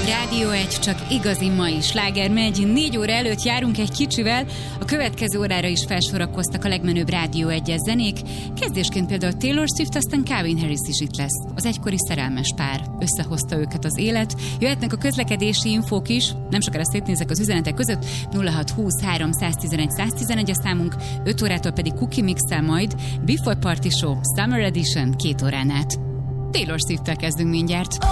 Rádió 1, csak igazi mai sláger megy. 4 óra előtt járunk egy kicsivel. A következő órára is felsorakoztak a legmenőbb Rádió 1-es zenék. Kezdésként például Taylor Swift, aztán Calvin Harris is itt lesz. Az egykori szerelmes pár. Összehozta őket az élet. Jöhetnek a közlekedési infók is. Nem sokára szétnézek az üzenetek között. 0620 311 111 a számunk. 5 órától pedig Cookie Mix-el majd. Before Party Show Summer Edition 2 órán át. Taylor Swift-tel kezdünk mindjárt.